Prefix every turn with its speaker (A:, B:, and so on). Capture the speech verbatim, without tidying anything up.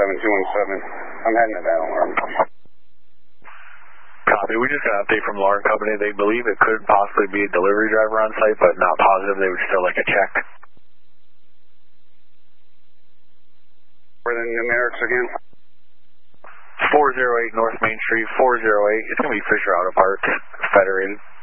A: seven two one seven. I'm heading to that alarm.
B: Copy. We just got an update from the alarm company. They believe it could possibly be a delivery driver on site, but not positive. They would still like a check.
A: For the numerics again?
B: four oh eight North Main Street, four oh eight. It's going to be Fisher Auto Parts, Federated.